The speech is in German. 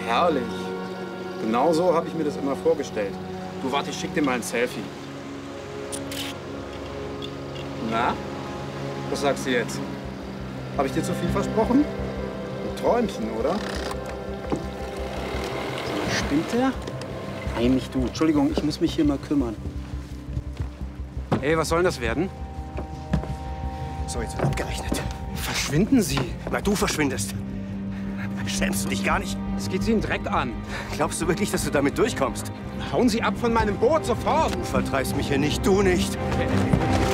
Herrlich. Genau so habe ich mir das immer vorgestellt. Du, warte, ich schick dir mal ein Selfie. Na? Was sagst du jetzt? Habe ich dir zu viel versprochen? Ein Träumchen, oder? Spinnt der? Nein, nicht du. Entschuldigung, ich muss mich hier mal kümmern. Hey, was soll denn das werden? So, jetzt wird abgerechnet. Verschwinden Sie. Na, du verschwindest. Schämst du dich gar nicht? Es geht Sie einen Dreck an. Glaubst du wirklich, dass du damit durchkommst? Hauen Sie ab von meinem Boot, sofort! Du vertreibst mich hier nicht, du nicht.